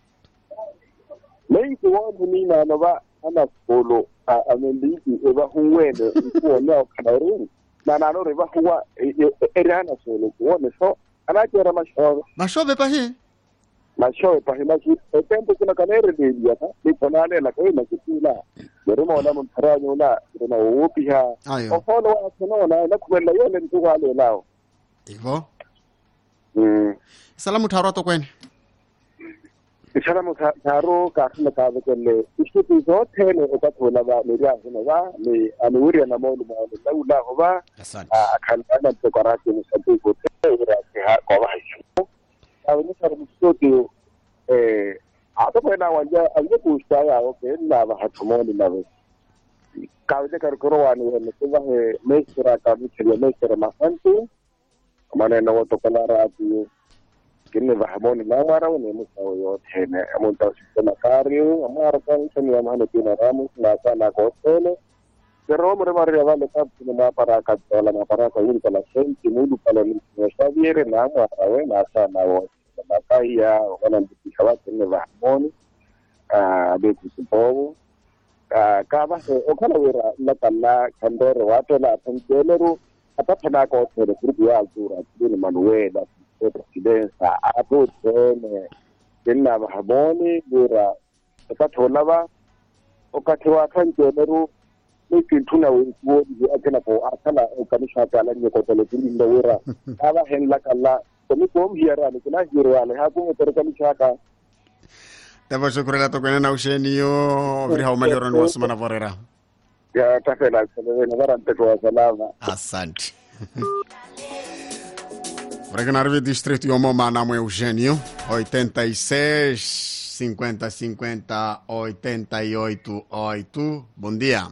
leyi wona mina no ba ana solo a amendiki e ba huwene ko na kanaru na na no re ba huwa e rana solo wona so ana kera mashove mashove pahi mashove pahi na ki e tempo kuna kanere de dia ta ni ponale la ko na kitula yero mona mun taranyo na na upi ha o folo wa sono na na kubela yole ntuwa le lao ivo mm salamu taro to kwene salamu taro ka na ka bekele istuti zo tene o ka thola ba le ya hono ba le anuri na mo mo la ula ho ba akan ana to karati ni sabu ko te ira ke ha ko ba hi a ni sar mustuti eh ato pena wanja anje pusta ya o ke na ba hatomoni na be kawde kar korwani ne ko ba he mesra ka ni tele mesra ma fantu mane no to kala radio kinne ba hamoni na mara ne mo so yo tene amon ta sistema kario amara kan sani amane tina ramu na sala ko tele pero mo re ya vale ka na para ka tola na para ka yuri kala senti mudu kala ni sa viere na mara we na sa na wo na kaya wana ndikawa kinne ba hamoni a de kusipo ah ka ba o kala wera na kala kandoro wato la tanjeleru atapana ko tere grupo ya altura ni Manuela e presidenza ato tene kinna mahaboni wera atatola ba o katwa tanjeleru ni kintuna wo di akena ko akala o kanisha kala ni ko tele ni wera aba hen la kala komi ko hiera ni kila hiera ni ha ko tere kanisha ka Debo shukrela to kwene na ushenio viri hao majoro ni wasuma na vorera. Ya tafela sele na varante kwa salama. Asante. Vregnarvi distrito yomo mana mo Eugenio oitenta e seis cinquenta cinquenta oitenta e oito oito. Bom dia.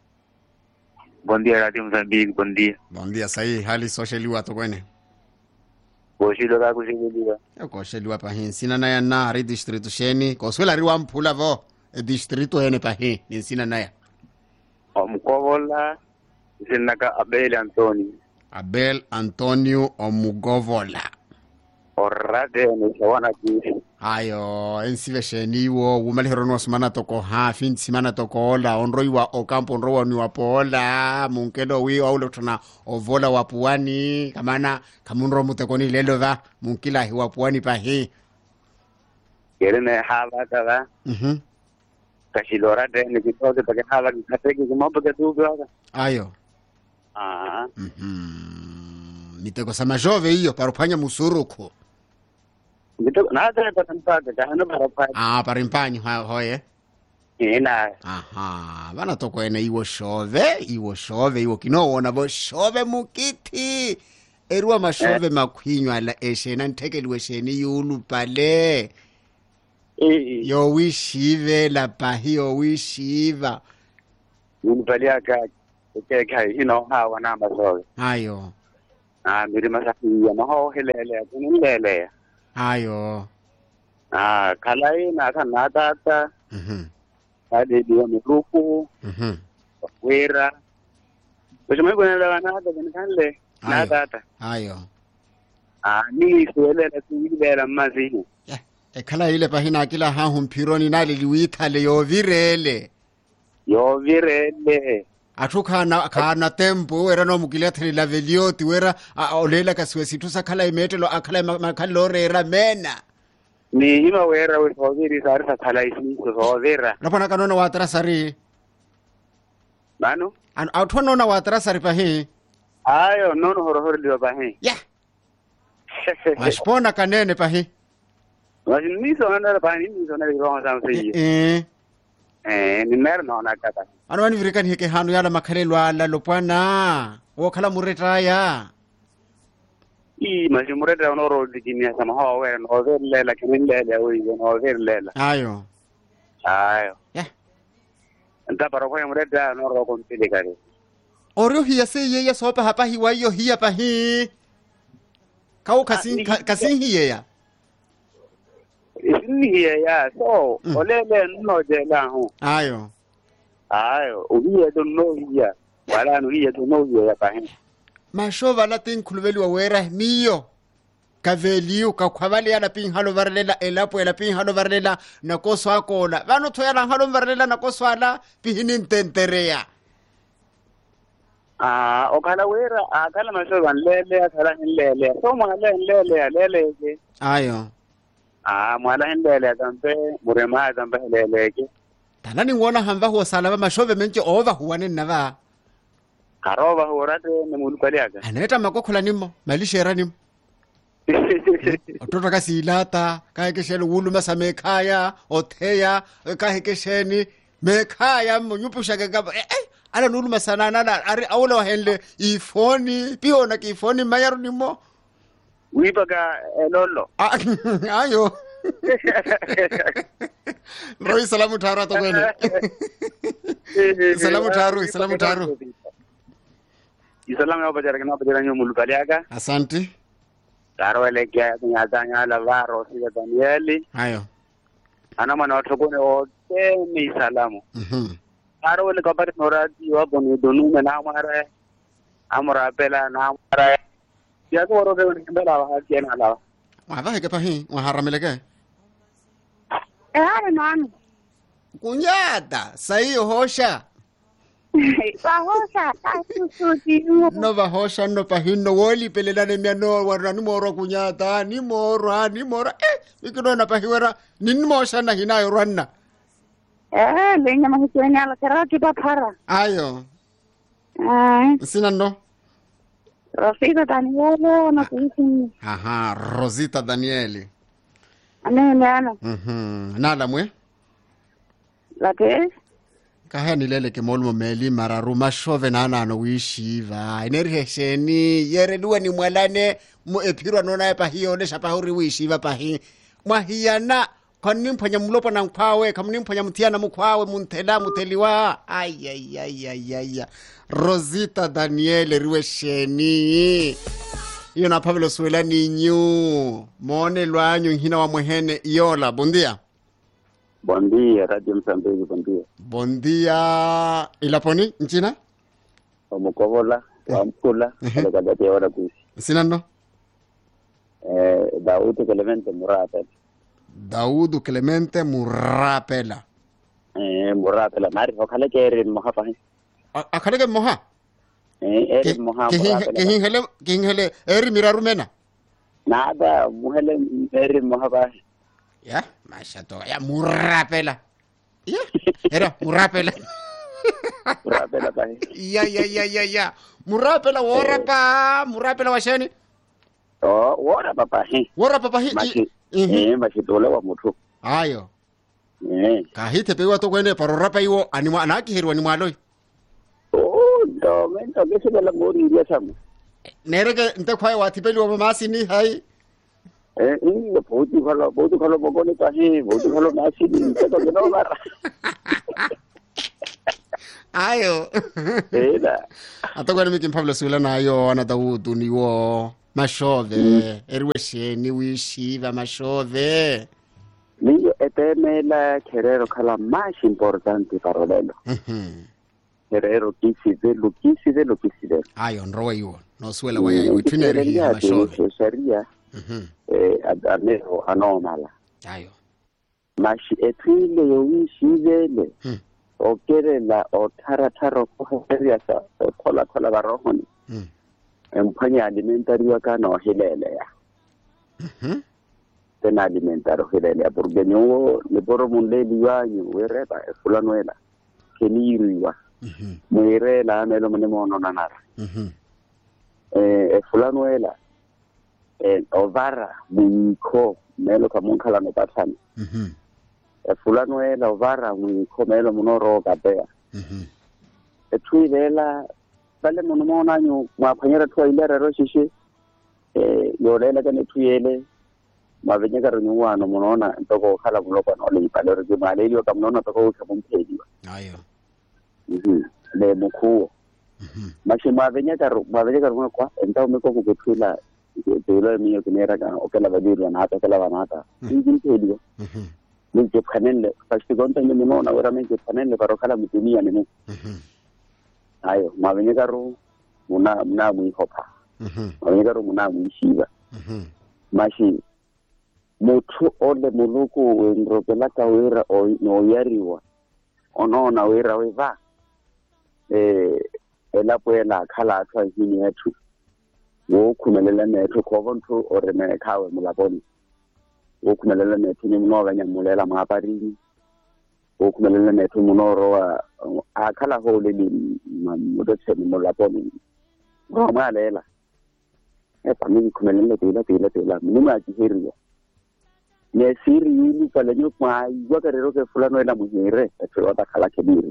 Bom dia Radio Moçambique, bom dia. Bom dia sai hali socialiwa to kwene. Boshilo ka kushiliwa. Eu kosheliwa pa hin sina na ya na ri distrito sheni ko swela ri wa mphula vo e distrito ene pa hin ni sina na ya. Omukovola sinaka Abel Antonio. Abel Antonio Omugovola. Orade ni sawana ki. Ayo ensive sheni wo umali hero semana toko ha fin semana toko ola onroi wa okampo onro ni wa pola munkedo wi au lotona ovola wa puani kamana kamunro mutekoni lelo va munkila hi wa puani pa hi Yerene hala kala. Mhm. Kashilora de ni kitoke pake hala kateki kumambo ke tu brother. Ayo. Ah. Mhm. Miteko sama jove hiyo parupanya musuruko. Gitu nada patanpaga kahano parapa. Ah parimpanyo hoye. Ina. Aha, bana toko ene iwo shove, iwo shove, iwo kino wona bo shove mukiti. Erua mashove eh. Makwinyo ala eshena ntekeliwe sheni yulu pale. Eh. Yo wishive la pahi yo wishiva. Yulu pale aka ke kai ino ha wana masowe. Ayo. Ah miri masafi ya maho helele kunilele. Ayo. Ah kalai na kana tata. Mhm. Ade dia mruku. Mhm. Wera. Bajuma kuna la na da kanle. Na tata. Ayo. Ah ni suele la kuibela mazi. Yeah. E kala ile pahina kila ha humpironi nali liwita le yo virele. Yo virele. Atuka na kana tempo wera no mukiletri la velioti wera olela kaswe situsa kala imetelo akala makalore era mena. ni ima wera we soviri sari sa thala isni so sovira la bona kanona wa trasari mano an autono na wa trasari pa he ayo nono horo horo liwa pa he ya mashpona kanene pa he wasi ni so na pa ni so na ro sa se eh eh ni mer no na kata ano wani virika ni heke hanu yala makhalelwa la lopwana wo khala muretaya i ma jumure da no ro digini sama ho we no ver lela kemin lela we no ver lela ayo ayo ya nta para ko mure da no ro kon tele kare orio hiya se ye ya sopa hapa hiwa yo hiya pa hi kau kasin kasin hiya ya ni ya so olele no je la ho ayo ayo uhiya do no hiya wala no hiya do no hiya pa hi mashova la tin khuluveli wa wera miyo kaveliu ka khwavale ya la pin halo varlela elapo ela pin halo varlela na koso akona vano thoya la halo varlela na koso ala pihini ntenterea ah okala wera akala mashova lele akala lele so mwana lele lele ke ayo ah mwana lele tambe murema tambe lele ke tanani ngona hamba ho sala ba mashove menje over huwane nava karoba horate ne mulukali aga aneta makokhola nimo malishera nimo ototo ka silata ka ke shelo wulu masame khaya otheya ka ke sheni me khaya monyupusha ke ka eh ala nulu masana na ari awolo henle ifoni piona ki ifoni mayaru nimo wibaga lolo ayo Roy salamu taru to kwene salamu taru salamu taru Isalam ya bajara kana bajara nyo mulukali aga asante taro elekea kunyazanya la varo sija Danieli ayo ana mana otokone ote ni salamu mhm taro le kabari norati wa boni donu me na mara amara bela na mara ya ko ro be ni bela wa kiena la wa ba ke pa hi wa haramele ke eh ara nanu kunyata sai hosha bahosha tasusuti no bahosha no pahino woli pelelane miano warna ni moro kunyata ni moro ni moro eh ikino na pahiwara ni mosha na hinayo ranna eh lenya mahisinya la karaki baphara ayo eh sina no Rosita Daniele na kuisin aha Rosita Daniele ane nana mhm nala mwe la ke ka ha nilele ke molmo meli mararu mashove nana no wishiva ineri hesheni yere duwe ni mwalane mu epirwa nona pa hiyo le shapa huri wishiva pa hi mwahiyana konni mponya mulopo na nkwawe kamni mponya mutiana mukwawe muntela muteliwa ay ay ay ay ay Rosita Daniele riwe sheni iyo na Pablo Suela ninyu mone lwanyu hina wa muhene yola bondia. Buen día, Radio Msambiki, buen día. Buen día. Ilaponi, nchina? Omukobola, Wamkula, Alekadati ya wada kuisi. Sinano? Eh, Daudu Clemente Murapela. Daudu Clemente Murapela. Eh, Murapela. Mari, okale ke erin moha pahi. Akale ke moha? Eh, erin moha Murapela. Kihin hele, kihin hele, eri mirarumena? Nada, muhele erin moha pahi. Ya, masya to. Ya, Murapela. Ya, era Murapela. Murapela pahi. Ya, ya, ya, ya, ya. Murapela warapa, Murapela washani. Oh, warapa pahi. Warapa pahi. Mashi, eh, mashi tole wa mutu. Ayo. Eh. Kahite pewa to kwene parorapa iwo animwa anaki hirwa ni mwaloi. Oh, do mento kesi bela ngori ilia samu. Nereke nte kwae watipeli wa mamasi ni hai. Eh, ini bodu kalau bodu kalau bogone pahi, bodu kalau nasi ni kita kena mara. Ayo. Eda. Atogwani miki Pablo Suela na ayo ana Daudu niwo mashove, mm. Erweshe ni wishiva mashove. Niyo etemela kerero kala más importante para lelo. Mhm. Kerero kiside lo kiside lo kiside. Ayo nrowe iwo. No Suela waya iwo twineri hiya mashove. Sharia. Mhm. Eh adamero anomala. Ayo. Mashi etwile yo wishivele. Mhm. Okerela otarataro ko sharia sa tola tola barohoni. Mhm. Emphanya alimentary wa kana ohilele ya. Mhm. tena alimentaro hele porque nyo le poro munde liwa nyo wereba fulanoela keniriwa Mhm. muirela melo mone mono nanara Mhm. eh fulanoela eh ovara muiko melo kamunkala no pathana Mhm. e fulanoela ovara muiko melo monoro kapea Mhm. e thuilela bale mono mona nyo maphanyera thuile rero shishe eh yolela ka ne thuile mabenya ka re nywana monona ntoko khala moloko no le ipalero ke male ile ka monona toko ka bompedi ayo mhm le mukhuo Mhm. mashi mabenya ka ro mabenya ka ro kwa enta o meko go thuila ke lo mi ke nera ka o kala badiri na ta kala banata injin pedi Mhm. le ke phanelle pasti gonta ni monona ora me ke phanelle ka ro khala mutumia ni Mhm. ayo mabenya ka ro muna muna mu ihopa Mhm. mabenya ka ro muna mu ishiba Mhm. mashi motho o le moloko o nropela ka wera o no yariwa onona wera we va eh ela puela khala tsa hini yathu wo khumelela netho ko bontho o re me khawe molaponi wo khumelela netho ni mno ga nyamulela maapari wo khumelela netho monoro wa a khala ho le ni mo de tshe molaponi no malela e pa mi khumelela tela tela tela ni ma ki hiriwa ne siri yini pala nyo kwa iwa ka rero ke fulano ela muhire e tlo ta khala ke diri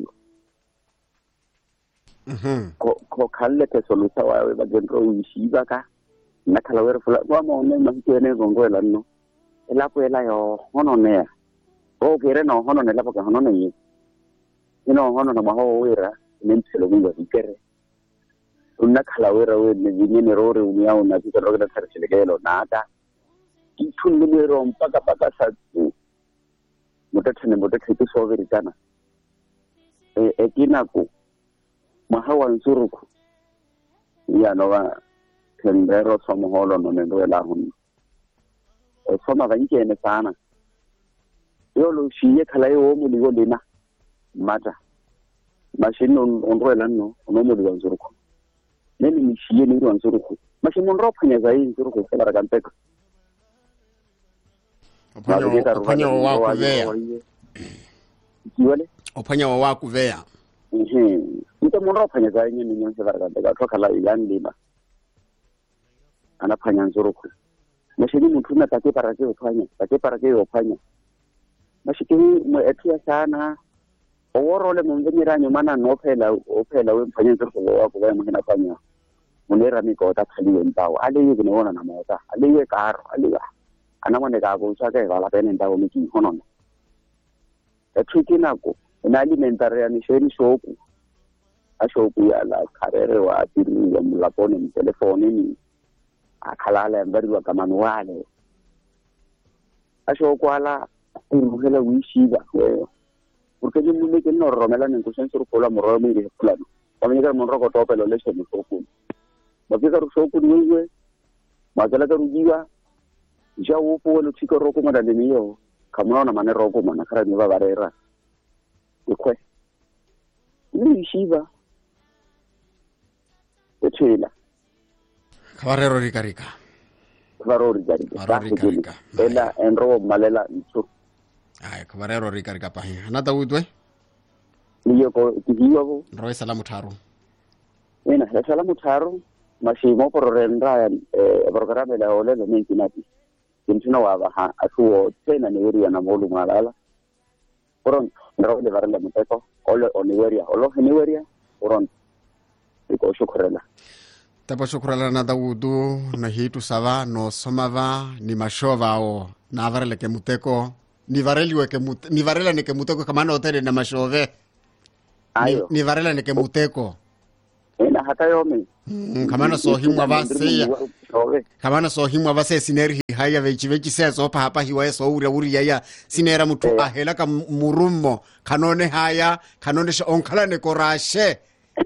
Mhm. ko ko khalle ke soluta wa ba dentro u shiba ka na khala wera fulano wa mo ne ma ke ne gongo ela no ela ko ela yo hono ne o ke re no hono ne la pa hono ne yi ino hono na ma ho wera ne ntshelo ngwa ikere unna khala wera we ne ni ne rore u ya una ti ro ga tsare tshilekelo nata ithunle le rompa ka paka sa tsu motathane motathete so veritana e e kinako mahawa nsuruku ya no ba tendero so moholo no ne ndo la hun e so ma banke ne sana yo lo shiye khala yo mo ligo lena mata machine on on ro la no no mo ligo nsuruku ne ni shiye ni ro nsuruku machine on ro phanya za yin nsuruku se bara kampeka Opanya opanya wa kuvea. Kiwale? Opanya wa kuvea. Mhm. Nto monro phanya za yin ni nyonse bara kampeka thokala yan lima. Ana phanya nzuruku. Mashini muthu na take para ke ophanya, take para ke ophanya. Mashiki mo etia sana. Oworo le mumvenyera nyumana no phela ophela we phanya nzuruku wa kuvea mo hina phanya. Munera mi ko ta khali entawo. Ale yi ne wona na mota. Ale ye karo, ale ya. Ana mone ka go tsa ke bala pene ndawo miki hono e tsiki nako ina alimentare ya misheni shoku a shoku ya la karere wa tiri ya mulapone ni telefoni ni akhalala mbari wa kamanuale a shoku ala urugela wishiba we porque yo mune ke no romela ni kusenso kola mororo mi de fulano kamenya mo roko topelo le sheni shoku mabika ru shoku ni we magala ka rujiwa ja wo po lo tiko roko mo dale niyo kamona mane roko mana kara ni ba barera ikwe ni shiba etela Kabarero rikarika. varori gari Varori rikarika. ela enro malela ntu Ay, kabarero rikarika pahi. Anata uitwe? niyo ko kihiwa bo Roy salamu tharu. ena salamu tharu mashimo pororenda eh programa la ole le mentinati intino wa ba atuo tena ni area na molu malala oron ndo le varela muteko ole oniweria olo oniweria oron iko shukrela Tapo shukrala na Daudu na hitu sava no somava ni mashova o na varele ke muteko ni vareliwe ke mut ni varela ne ke muteko kama na hotel na mashove ni, ayo ni varela ne ke muteko ena hata yomi mm, kama na sohimwa base kama na sohimwa base sineri haya vechi vechi se so pa hapa hiwa so uri uri ya sinera mutu Eh. ahela ka murummo kanone haya kanone she onkala ne korashe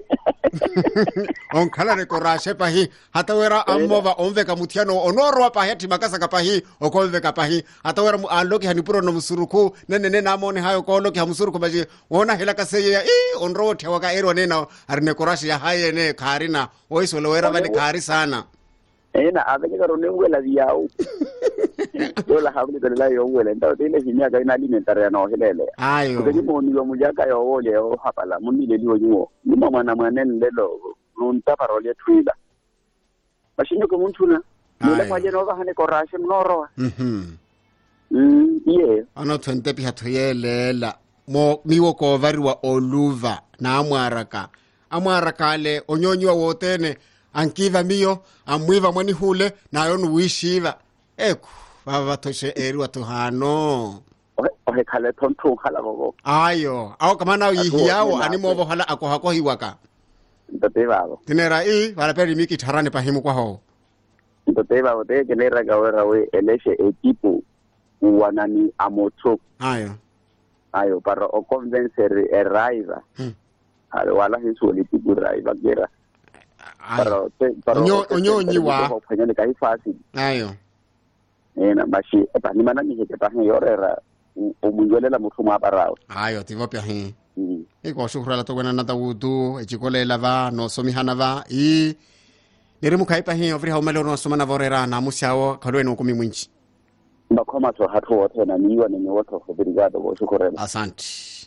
onkala ne korashe pahi hata wera amova onve ka mutiano onoro pa heti makasa ka pahi okonve ka pahi hata wera aloki hanipuro no musuruku nene nene amone hayo ko loki hamusuruku baje ona hela ka seye i onro tewa ka ero nena arne korashe ya haye ne karina oiso lo wera bani kari sana ena abenye ka rone ngwela diao dola habule de la yo ngwela ndo tele hinya ka ina alimentare na ohelele ayo ke mo ni yo mujaka yo ole o hapala mo ni le liwo nyo ni mama na mwanen lelo nunta parole twila bashino ko muntuna le kwa jeno ba hane ko rashe mnoro mhm mm yeah ano twente pi hatho yelela mo miwo ko variwa oluva na amwaraka amwaraka le onyonywa wotene ankiva miyo amwiva mwani hule na yon wishiva eku baba toshe eriwa tuhano ohe khale tonto khala gogo ayo au kama na yihiao ani movo hala ako hako hiwaka ntate baba tinera i wala peri miki tarane pahimu kwa ho ntate baba te kenera gawera we eleshe equipo wanani amoto ayo ayo para o convencer e raiva hmm. ale wala hisu le tipu raiva gera para para onyo onyo nyiwa fanyane kai fasi ayo ena bashi pa ni mana ni hete pa he yorera o munjolela muthu mwa barao ayo tivopya hi mm. iko shukrala to wena nata wudu echikolela va no somihana va i nirimu kaipa hi ovri haumelo no somana vorera na musiawo khalwe no kumi mwinchi bakhoma to hatho wote na niwa ni wote obrigado bo shukrela asante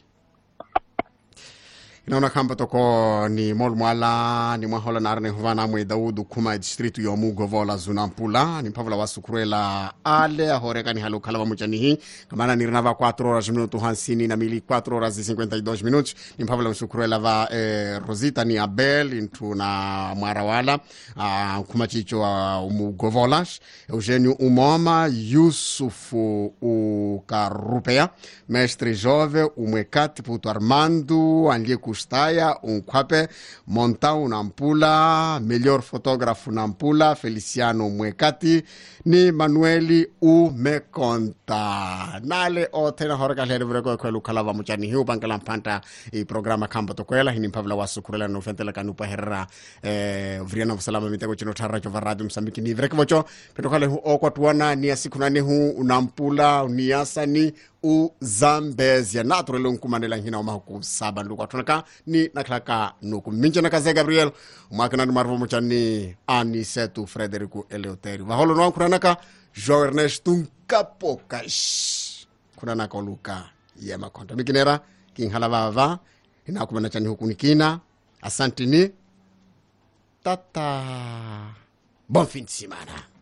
inaona kamba toko ni molmwala ni mwahola narne huvana mwe Daudu kuma district yo Mugovola Zunampula ni mpavula wasukurela ale ahoreka ni halu kala wa mchani hii kamana ni rinava cuatro horas minuto hansini na mili cuatro horas y cincuenta y dos minutos ni mpavula wasukurela va eh, Rosita ni Abel intu na Mwarawala uh, kuma chicho uh, Mugovola Eugenio Umoma Yusufu Ukarupea Mestre Jove Umwekati Puto Armando Anlie Custaya Unkwape Montau Nampula Melhor fotógrafo Nampula Feliciano Mwekati ni Manueli Umekonta nale o tena horeka lere vreko ko lukala mchani hiu bankala mpanta i programa kamba tokwela hini mpavla wasukurela no fentela kanupa herra eh vriana usalama mitego chino tarra cho radio Msambiki ni vreko vocho petokale hu okwa tuana ni asiku nane hu Unampula uniasani u Zambezia naturele nkumanela hina umahuku saba nduko tunaka ni naklaka nuku minje na kaze Gabriel umakana marvo mchani Anisetu Frederico Eleuteri vaholo no kuranaka Jo Ernesto Kapokash kunanaka oluka yema konta mikinera king halavava inakumana chani huku nikina asante ni tata bon fin de semana.